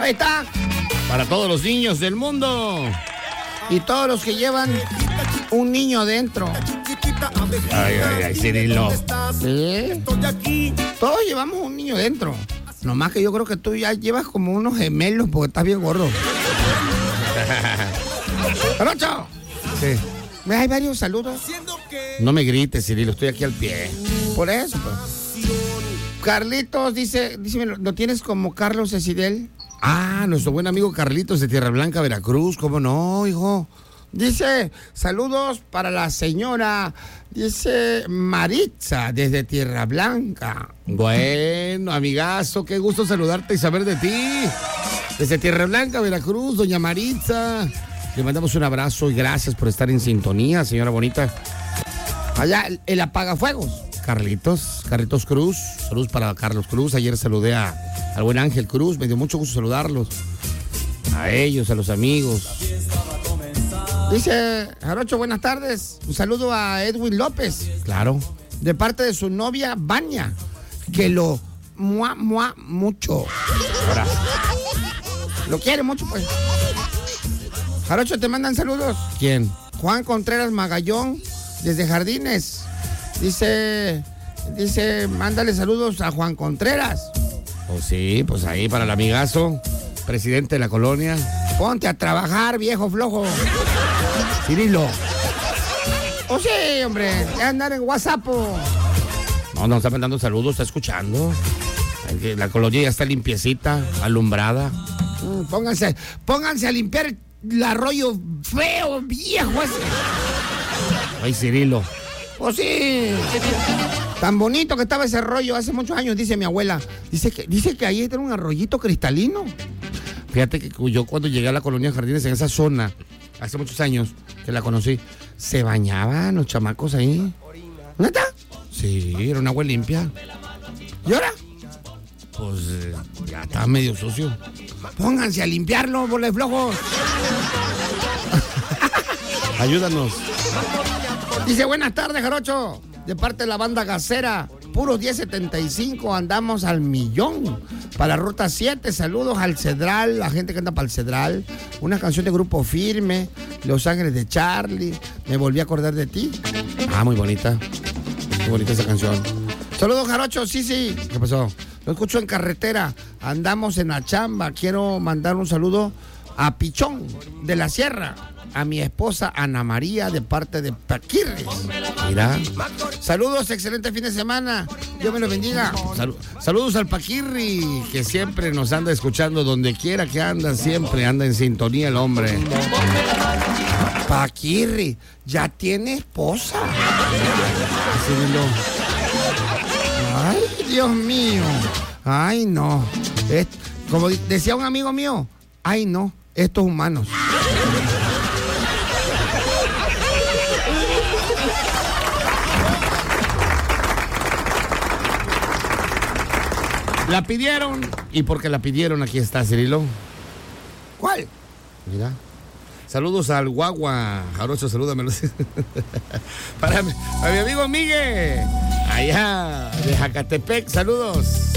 Ahí está. Para todos los niños del mundo. Y todos los que llevan un niño dentro. Ay, Cirilo. ¿Sí? Todos llevamos un niño dentro. Nomás que yo creo que tú ya llevas como unos gemelos porque estás bien gordo. ¡Jarocho! Sí. ¿Hay varios saludos? No me grites, Cirilo, estoy aquí al pie. Por eso, pues. Carlitos dice, ¿lo tienes como Carlos Ecidel? Ah, nuestro buen amigo Carlitos de Tierra Blanca, Veracruz. ¿Cómo no, hijo? Dice, saludos para la señora, dice Maritza, desde Tierra Blanca. Bueno, amigazo, qué gusto saludarte y saber de ti. Desde Tierra Blanca, Veracruz, doña Maritza. Le mandamos un abrazo y gracias por estar en sintonía, señora bonita. Allá, el apagafuegos. Carlitos Cruz. Saludos para Carlos Cruz. Ayer saludé al buen Ángel Cruz. Me dio mucho gusto saludarlos. A ellos, a los amigos. Dice, Jarocho, buenas tardes. Un saludo a Edwin López. Claro. De parte de su novia, Vania. Que lo mucho. Ahora. Lo quiere mucho, pues. Jarocho, te mandan saludos. ¿Quién? Juan Contreras Magallón, desde Jardines. Dice, mándale saludos a Juan Contreras. Pues sí, pues ahí para el amigazo, presidente de la colonia. Ponte a trabajar, viejo flojo. Cirilo. Oh, sí, hombre, ya andar en WhatsApp. No, está mandando saludos, está escuchando. La colonia ya está limpiecita, alumbrada. Pónganse a limpiar el arroyo feo, viejo ese. Ay, Cirilo. Oh, sí. Tan bonito que estaba ese rollo hace muchos años, dice mi abuela. Dice que ahí era un arroyito cristalino. Fíjate que yo cuando llegué a la colonia Jardines, en esa zona, hace muchos años que la conocí, se bañaban los chamacos ahí. ¿Neta? Sí, era una agua limpia. ¿Y ahora? Pues ya estaba medio sucio. Pónganse a limpiarlo, bola de flojos. Ayúdanos. Dice, buenas tardes, Jarocho. De parte de la banda Gacera, puros 1075, andamos al millón. Para Ruta 7, saludos al Cedral, la gente que anda para el Cedral. Una canción de Grupo Firme, Los Ángeles de Charlie, Me volví a acordar de ti. Ah, muy bonita. Muy bonita esa canción. Saludos, Jarocho, sí. ¿Qué pasó? Lo escucho en carretera, andamos en la chamba. Quiero mandar un saludo a Pichón de la Sierra, a mi esposa Ana María de parte de Paquirri. Mira. Saludos, excelente fin de semana. Dios me lo bendiga. Saludos al Paquirri, que siempre nos anda escuchando donde quiera que anda, siempre anda en sintonía el hombre. Paquirri, ya tiene esposa. Ay, Dios mío. Ay, no. Como decía un amigo mío, ay, no, estos humanos. La pidieron, y porque la pidieron, aquí está, Cirilo. ¿Cuál? Mira. Saludos al Guagua. Jarocho, salúdamelo. Para mi amigo Miguel, allá de Jacatepec, saludos.